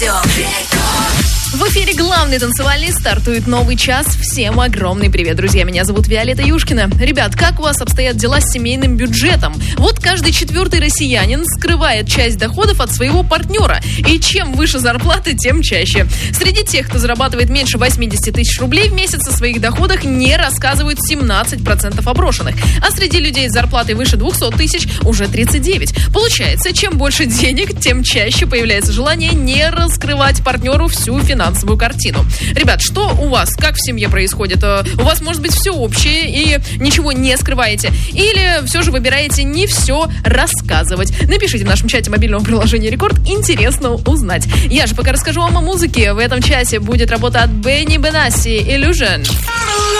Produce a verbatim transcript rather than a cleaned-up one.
В эфире главный танцевальный, стартует новый час. Всем огромный привет, друзья. Меня зовут Виолетта Юшкина. Ребят, как у вас обстоят дела с семейным бюджетом? Вот каждый четвертый россиянин скрывает часть доходов от своего партнера. И чем выше зарплаты, тем чаще. Среди тех, кто зарабатывает меньше восемьдесят тысяч рублей в месяц, о своих доходах не рассказывают семнадцать процентов опрошенных. А среди людей с зарплатой выше двести тысяч уже тридцать девять процентов. Получается, чем больше денег, тем чаще появляется желание не раскрывать партнеру всю финансовую картину. Ребят, что у вас? Как в семье происходит? У вас может быть все общее и ничего не скрываете? Или все же выбираете не все рассказывать? Напишите в нашем чате мобильного приложения Рекорд. Интересно узнать. Я же пока расскажу вам о музыке. В этом часе будет работа от Бенни Бенасси «Illusion».